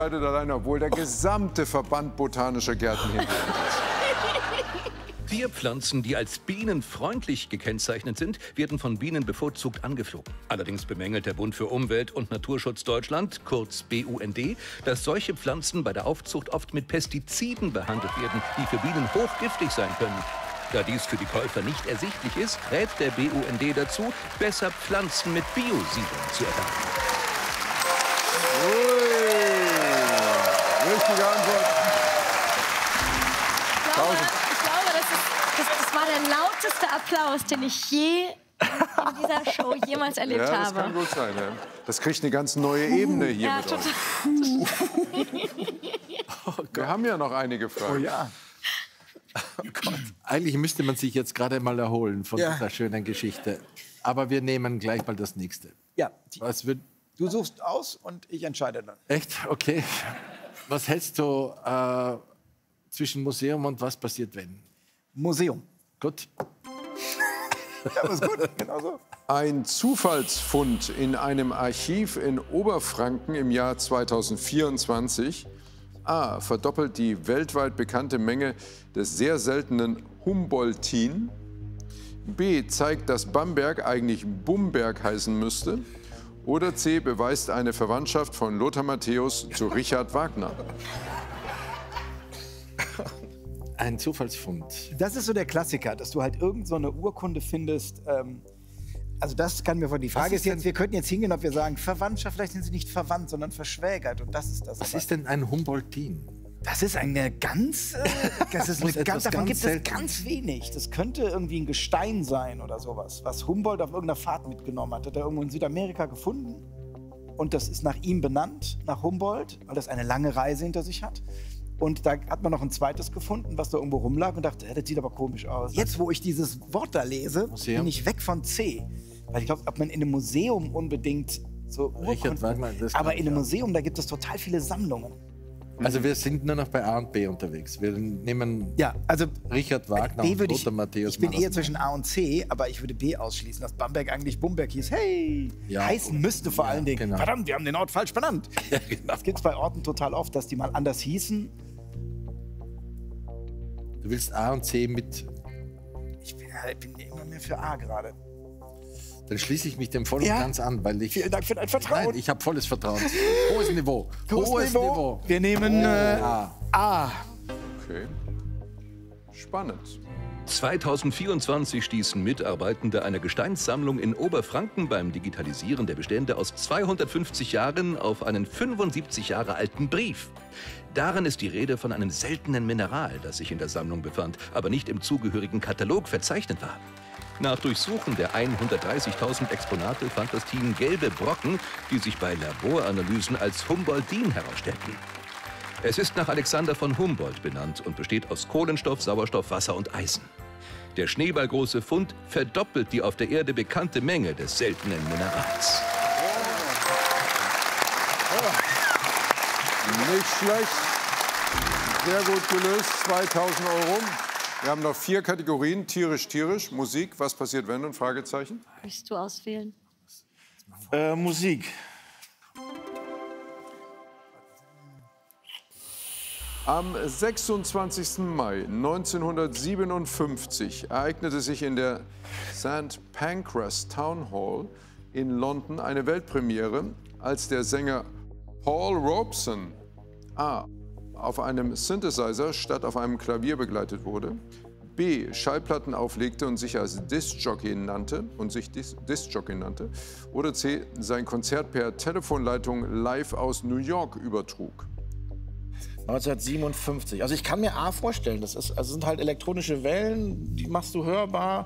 allein, obwohl der gesamte Verband botanischer Gärten hinter uns ist. Tierpflanzen, die als bienenfreundlich gekennzeichnet sind, werden von Bienen bevorzugt angeflogen. Allerdings bemängelt der Bund für Umwelt und Naturschutz Deutschland, kurz BUND, dass solche Pflanzen bei der Aufzucht oft mit Pestiziden behandelt werden, die für Bienen hochgiftig sein können. Da dies für die Käufer nicht ersichtlich ist, rät der BUND dazu, besser Pflanzen mit Biosiedlung zu erwerben. Ui, richtige Antwort. Das war der lauteste Applaus, den ich je in dieser Show jemals erlebt habe. Das kann gut sein. Ja. Das kriegt eine ganz neue Ebene hier ja, mit total. euch. Wir haben ja noch einige Fragen. Oh ja. Oh Gott. Eigentlich müsste man sich jetzt gerade mal erholen von dieser schönen Geschichte. Aber wir nehmen gleich mal das nächste. Ja, Was wird... du suchst aus und ich entscheide dann. Echt? Okay. Was hältst du zwischen Museum und was passiert, wenn? Museum. Gut. Ja, das ist gut, genau so. Ein Zufallsfund in einem Archiv in Oberfranken im Jahr 2024 A. verdoppelt die weltweit bekannte Menge des sehr seltenen Humboldtin. B. zeigt, dass Bamberg eigentlich Bumberg heißen müsste. Oder C. beweist eine Verwandtschaft von Lothar Matthäus zu Richard Wagner. Ein Zufallsfund. Das ist so der Klassiker, dass du halt irgend so eine Urkunde findest. Also das kann mir von. Die Frage ist jetzt, wir könnten jetzt hingehen, ob wir sagen, Verwandtschaft, vielleicht sind sie nicht verwandt, sondern verschwägert. Und das ist das. Was ist denn ein Humboldtin? Das ist eine ganz, davon gibt es ganz wenig. Das könnte irgendwie ein Gestein sein oder sowas, was Humboldt auf irgendeiner Fahrt mitgenommen hat. Hat er irgendwo in Südamerika gefunden und das ist nach ihm benannt, nach Humboldt, weil das eine lange Reise hinter sich hat. Und da hat man noch ein zweites gefunden, was da irgendwo rumlag und dachte, das sieht aber komisch aus. Jetzt, wo ich dieses Wort da lese, bin ich weg von C. Weil ich glaube, ob man in einem Museum unbedingt so Richard Wagner, aber in einem Museum, da gibt es total viele Sammlungen. Also wir sind nur noch bei A und B unterwegs. Wir nehmen also Richard Wagner und Lothar Matthäus. Ich bin eher zwischen A und C, aber ich würde B ausschließen, dass Bamberg eigentlich Bumberg hieß. Hey, heißen müsste vor allen Dingen. Genau. Verdammt, wir haben den Ort falsch benannt. Ja, genau. Das gibt es bei Orten total oft, dass die mal anders hießen. Du willst A und C mit... Ich bin immer mehr für A gerade. Dann schließe ich mich dem voll und ganz an, weil ich... Vielen Dank für dein Vertrauen. Nein, ich habe volles Vertrauen. Hohes Niveau. Hohes Niveau. Wir nehmen A. Okay. Spannend. 2024 stießen Mitarbeitende einer Gesteinssammlung in Oberfranken beim Digitalisieren der Bestände aus 250 Jahren auf einen 75 Jahre alten Brief. Darin ist die Rede von einem seltenen Mineral, das sich in der Sammlung befand, aber nicht im zugehörigen Katalog verzeichnet war. Nach Durchsuchen der 130.000 Exponate fand das Team gelbe Brocken, die sich bei Laboranalysen als Humboldtin herausstellten. Es ist nach Alexander von Humboldt benannt und besteht aus Kohlenstoff, Sauerstoff, Wasser und Eisen. Der schneeballgroße Fund verdoppelt die auf der Erde bekannte Menge des seltenen Minerals. Nicht schlecht. Sehr gut gelöst. 2.000 €. Wir haben noch 4 Kategorien. Tierisch, tierisch. Musik. Was passiert, wenn? Und Fragezeichen. Möchtest du auswählen? Musik. Am 26. Mai 1957 ereignete sich in der St. Pancras Town Hall in London eine Weltpremiere, als der Sänger Paul Robeson A. auf einem Synthesizer statt auf einem Klavier begleitet wurde, B. Schallplatten auflegte und sich als Discjockey nannte oder C. sein Konzert per Telefonleitung live aus New York übertrug. 1957. Also ich kann mir A vorstellen, das sind halt elektronische Wellen, die machst du hörbar.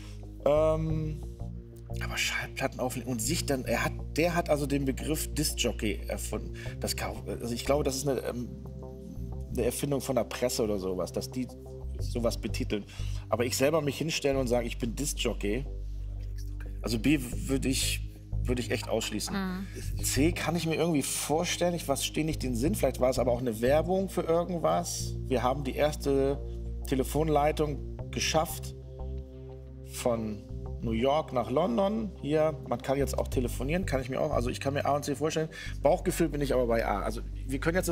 Aber Schallplatten auflegen und sich dann, der hat also den Begriff Discjockey erfunden. Also ich glaube, das ist eine Erfindung von der Presse oder sowas, dass die sowas betiteln. Aber ich selber mich hinstellen und sagen, ich bin Discjockey, also B würde ich echt ausschließen. C kann ich mir irgendwie vorstellen, ich verstehe nicht den Sinn, vielleicht war es aber auch eine Werbung für irgendwas. Wir haben die erste Telefonleitung geschafft von New York nach London. Hier, man kann jetzt auch telefonieren, kann ich mir auch. Also ich kann mir A und C vorstellen. Bauchgefühl bin ich aber bei A. Also wir können jetzt